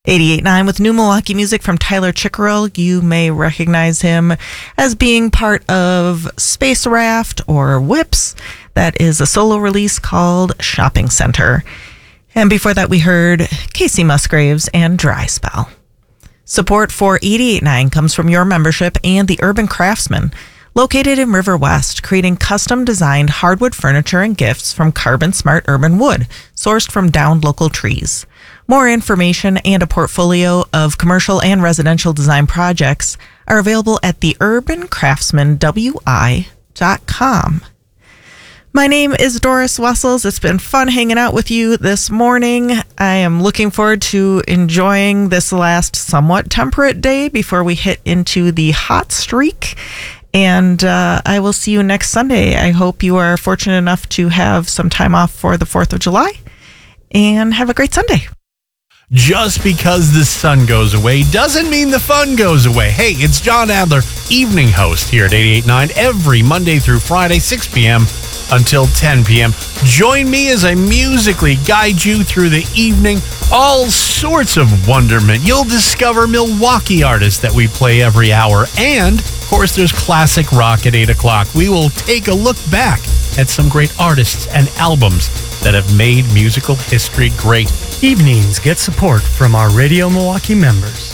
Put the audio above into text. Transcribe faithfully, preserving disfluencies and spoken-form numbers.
eighty-eight point nine with new Milwaukee music from Tyler Chickerell. You may recognize him as being part of Space Raft or Whips. That is a solo release called Shopping Center. And before that, we heard Casey Musgraves and Dry Spell. Support for eighty-eight point nine comes from your membership and the Urban Craftsman, located in River West, creating custom-designed hardwood furniture and gifts from Carbon Smart Urban Wood, sourced from downed local trees. More information and a portfolio of commercial and residential design projects are available at the urban craftsman w i dot com. My name is Doris Wessels. It's been fun hanging out with you this morning. I am looking forward to enjoying this last somewhat temperate day before we hit into the hot streak. And uh, I will see you next Sunday. I hope you are fortunate enough to have some time off for the fourth of July. And have a great Sunday. Just because the sun goes away doesn't mean the fun goes away. Hey, it's John Adler, evening host here at eighty-eight point nine every Monday through Friday, six p.m. until ten p.m. Join me as I musically guide you through the evening. All sorts of wonderment. You'll discover Milwaukee artists that we play every hour. And, of course, there's classic rock at eight o'clock. We will take a look back at some great artists and albums that have made musical history great. Evenings get support from our Radio Milwaukee members.